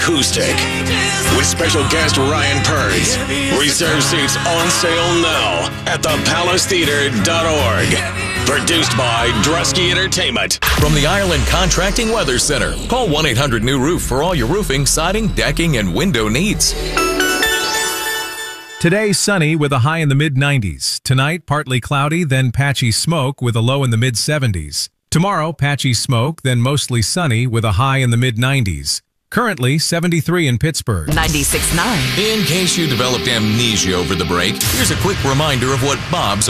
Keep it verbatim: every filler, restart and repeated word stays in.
Acoustic with special guest Ryan Purds. Reserve seats on sale now at the palace theater dot org. Produced by Drusky Entertainment. From the Ireland Contracting Weather Center, call one eight hundred new roof for all your roofing, siding, decking, and window needs. Today, sunny with a high in the mid nineties. Tonight, partly cloudy, then patchy smoke with a low in the mid seventies. Tomorrow, patchy smoke, then mostly sunny with a high in the mid nineties. Currently, seventy-three in Pittsburgh. ninety-six point nine. In case you developed amnesia over the break, here's a quick reminder of what Bob's